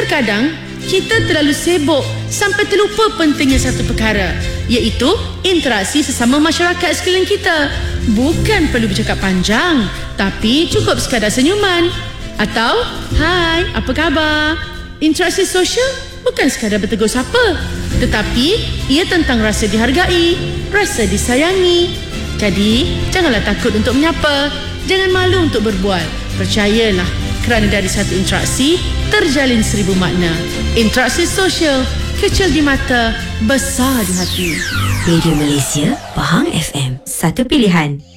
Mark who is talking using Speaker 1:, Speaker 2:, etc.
Speaker 1: Terkadang kita terlalu sibuk sampai terlupa pentingnya satu perkara, iaitu interaksi sesama masyarakat sekeliling kita. Bukan perlu bercakap panjang, tapi cukup sekadar senyuman atau hai, apa khabar? Interaksi sosial bukan sekadar bertegur sapa, tetapi ia tentang rasa dihargai, rasa disayangi. Jadi, janganlah takut untuk menyapa, jangan malu untuk berbual. Percayalah, kerana dari satu interaksi terjalin 1000 makna. Interaksi sosial, kecil di mata, besar di hati.
Speaker 2: Radio Malaysia, Pahang FM, satu pilihan.